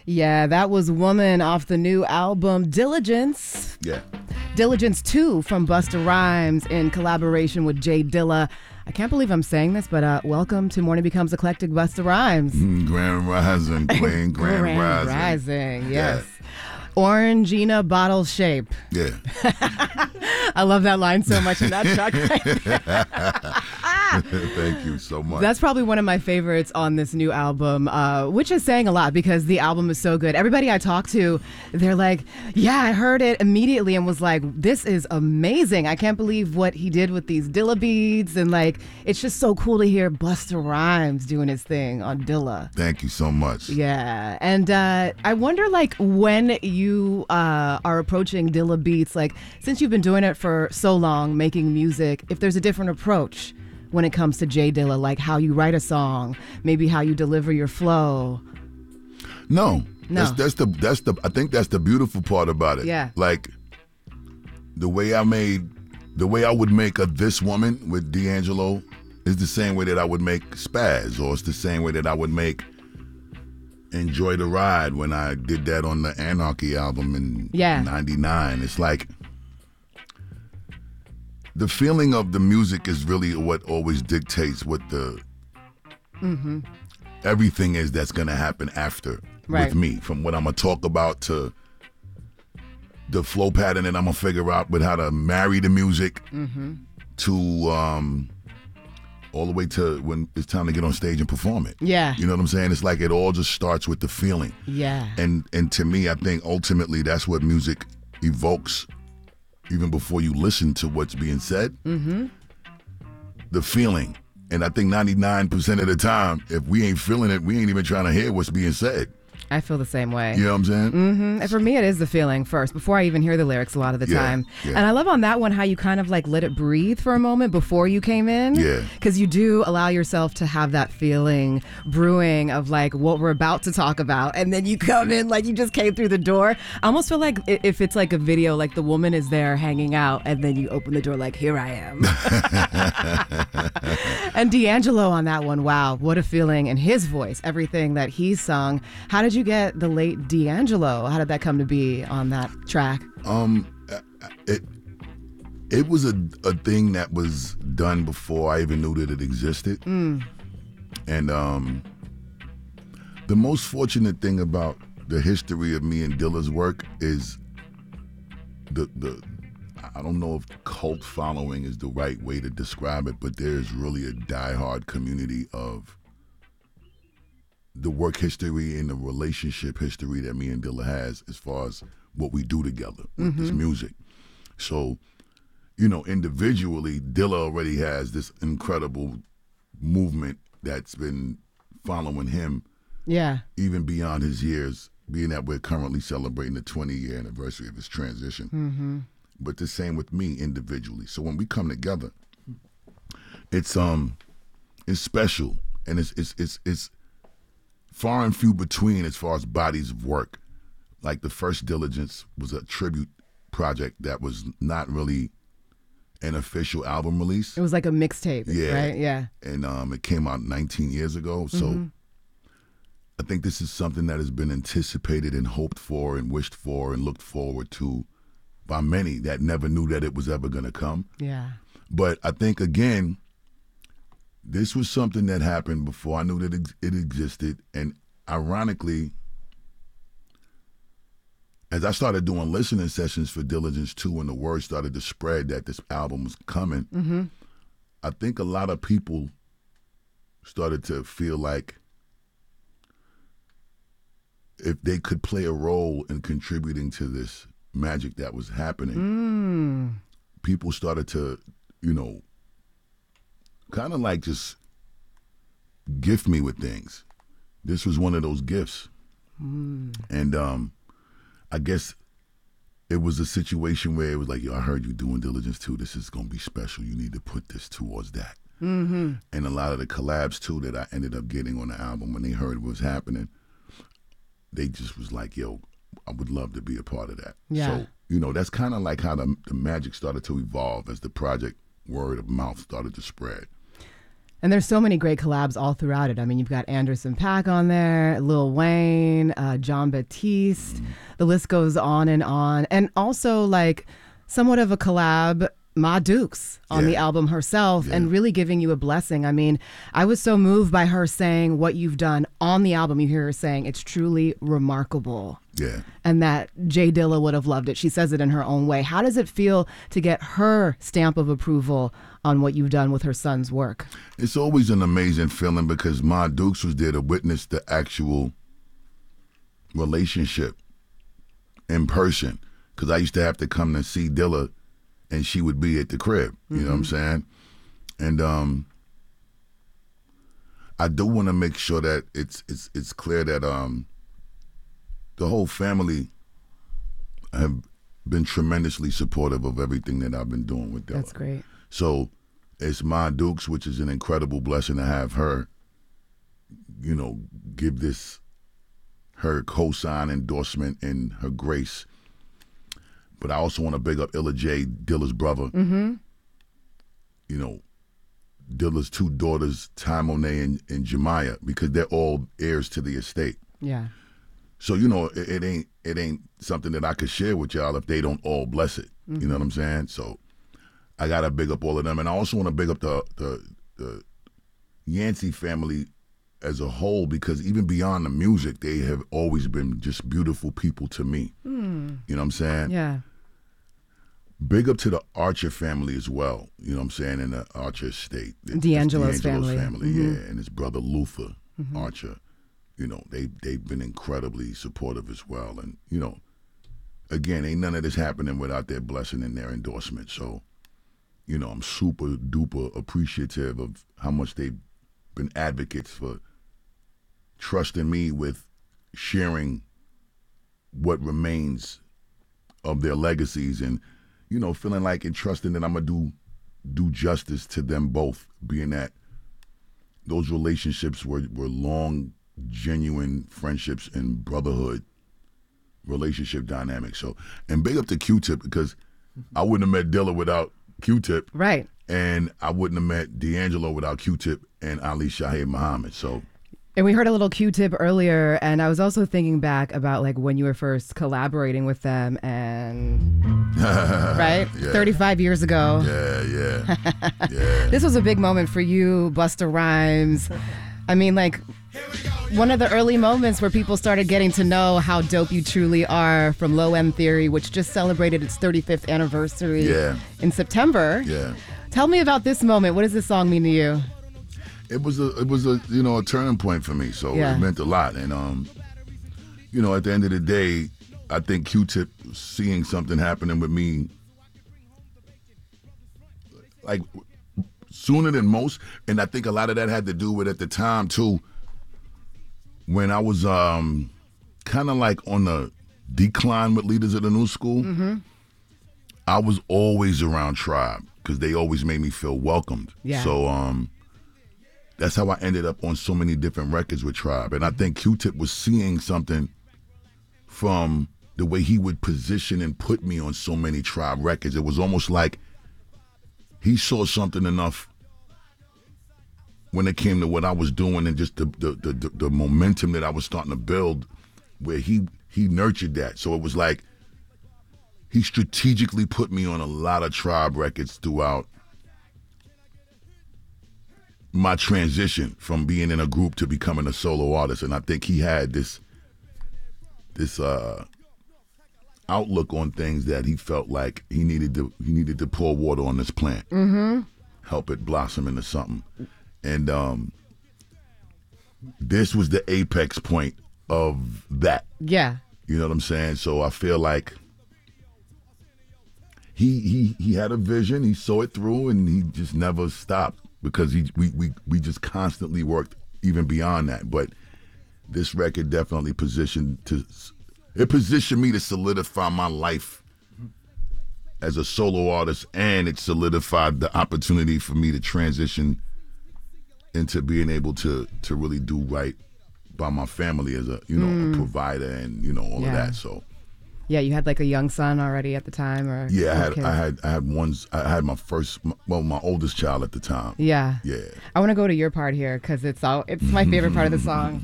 Yeah, that was Woman off the new album Diligence. Yeah. Diligence 2 from Busta Rhymes in collaboration with Jay Dilla. I can't believe I'm saying this, but welcome to Morning Becomes Eclectic, Busta Rhymes. Grand Rising, Queen, Grand Rising, yes. Orangina bottle shape. Yeah. I love that line so much in that track right there. Thank you so much. That's probably one of my favorites on this new album, which is saying a lot because the album is so good. Everybody I talk to, they're like, yeah, I heard it immediately and was like, this is amazing. I can't believe what he did with these Dilla beats. And like, it's just so cool to hear Busta Rhymes doing his thing on Dilla. Thank you so much. Yeah. And I wonder, like, when you are approaching Dilla beats, like, since you've been doing it for so long, making music, if there's a different approach when it comes to Jay Dilla, like how you write a song, maybe how you deliver your flow. No. That's the I think that's the beautiful part about it. Yeah. Like the way I would make a This Woman with D'Angelo is the same way that I would make Spaz, or it's the same way that I would make Enjoy the Ride when I did that on the Anarchy album in 99. It's like the feeling of the music is really what always dictates what the everything is that's going to happen after with me, from what I'm going to talk about to the flow pattern that I'm going to figure out with how to marry the music to all the way to when it's time to get on stage and perform it. Yeah. You know what I'm saying? It's like it all just starts with the feeling. Yeah. And to me, I think ultimately that's what music evokes even before you listen to what's being said. The feeling. And I think 99% of the time, if we ain't feeling it, we ain't even trying to hear what's being said. I feel the same way. You know what I'm saying? And for me, it is the feeling first, before I even hear the lyrics a lot of the time. Yeah. And I love on that one how you kind of like let it breathe for a moment before you came in. Yeah. Because you do allow yourself to have that feeling brewing of like what we're about to talk about. And then you come in like you just came through the door. I almost feel like if it's like a video, like the woman is there hanging out and then you open the door like, here I am. And D'Angelo on that one, wow, what a feeling. And his voice, everything that he sung. How did you get the late D'Angelo? How did that come to be on that track? It was a thing that was done before I even knew that it existed. And the most fortunate thing about the history of me and Dilla's work is the I don't know if cult following is the right way to describe it, but there's really a diehard community of the work history and the relationship history that me and Dilla has as far as what we do together with this music. So, you know, individually, Dilla already has this incredible movement that's been following him even beyond his years, being that we're currently celebrating the 20-year anniversary of his transition. But the same with me individually. So when we come together, it's special, and it's far and few between as far as bodies of work. Like the first Diligence was a tribute project that was not really an official album release. It was like a mixtape, right? Yeah. And it came out 19 years ago. So I think this is something that has been anticipated and hoped for and wished for and looked forward to by many that never knew that it was ever going to come. Yeah. But I think, again, this was something that happened before I knew that it existed. And ironically, as I started doing listening sessions for Diligence 2 and the word started to spread that this album was coming, I think a lot of people started to feel like if they could play a role in contributing to this magic that was happening, people started to, you know, kind of like just gift me with things. This was one of those gifts. And I guess it was a situation where it was like, yo, I heard you doing Diligence 2. This is going to be special. You need to put this towards that. And a lot of the collabs, too, that I ended up getting on the album, when they heard what was happening, they just was like, yo, I would love to be a part of that. Yeah. So, you know, that's kind of like how the magic started to evolve as the project word of mouth started to spread. And there's so many great collabs all throughout it. I mean, you've got Anderson .Paak on there, Lil Wayne, John Batiste. The list goes on. And also, like, somewhat of a collab, Ma Dukes on the album herself, and really giving you a blessing. I mean, I was so moved by her saying what you've done on the album. You hear her saying it's truly remarkable. Yeah. And that Jay Dilla would have loved it. She says it in her own way. How does it feel to get her stamp of approval on what you've done with her son's work? It's always an amazing feeling because Ma Dukes was there to witness the actual relationship in person. Because I used to have to come to see Dilla, and she would be at the crib. You know what I'm saying? And I do want to make sure that it's clear that the whole family have been tremendously supportive of everything that I've been doing with Dilla. That's great. So it's Ma Dukes, which is an incredible blessing to have her, you know, give this her cosign, endorsement, and her grace. But I also want to big up Illa J, Dilla's brother. You know, Dilla's two daughters, Ty Monet and Jemiah, because they're all heirs to the estate. Yeah. So, you know, it ain't something that I could share with y'all if they don't all bless it. You know what I'm saying? So I gotta big up all of them. And I also want to big up the Yancey family as a whole, because even beyond the music, they have always been just beautiful people to me. You know what I'm saying? Yeah. Big up to the Archer family as well. You know what I'm saying? In the Archer estate. D'Angelo's family. Yeah, and his brother Luther Archer. You know, they've been incredibly supportive as well. And, you know, again, ain't none of this happening without their blessing and their endorsement. So, you know, I'm super duper appreciative of how much they've been advocates for trusting me with sharing what remains of their legacies, and, you know, feeling like and trusting that I'm gonna do justice to them both, being that those relationships were long, genuine friendships and brotherhood relationship dynamics. So, and big up to Q-Tip, because I wouldn't have met Dilla without Q-Tip. Right. And I wouldn't have met D'Angelo without Q-Tip and Ali Shaheed Muhammad. So. And we heard a little Q-Tip earlier, and I was also thinking back about like when you were first collaborating with them, and right, 35 years ago. Yeah. This was a big moment for you, Busta Rhymes. I mean, like, one of the early moments where people started getting to know how dope you truly are, from Low End Theory, which just celebrated its 35th anniversary in September. Yeah. Tell me about this moment. What does this song mean to you? It was a you know, a turning point for me. So it meant a lot. And you know, at the end of the day, I think Q-Tip seeing something happening with me like sooner than most, and I think a lot of that had to do with, at the time too, when I was kind of like on the decline with Leaders of the New School. I was always around Tribe because they always made me feel welcomed. So that's how I ended up on so many different records with Tribe. And I think Q-Tip was seeing something from the way he would position and put me on so many Tribe records. It was almost like he saw something enough when it came to what I was doing, and just the momentum that I was starting to build, where he nurtured that. So it was like he strategically put me on a lot of Tribe records throughout my transition from being in a group to becoming a solo artist. And I think he had this outlook on things that he felt like he needed to pour water on this plant, help it blossom into something. And this was the apex point of that. Yeah. You know what I'm saying? So I feel like he had a vision, he saw it through, and he just never stopped, because we just constantly worked even beyond that. But this record definitely positioned me to solidify my life as a solo artist, and it solidified the opportunity for me to transition into being able to really do right by my family as a, you know, a provider, and, you know, all of that. So Yeah, you had like a young son already at the time, or Yeah, kids? I had my first, well, my oldest child at the time. Yeah. Yeah. I want to go to your part here because it's my favorite part of the song.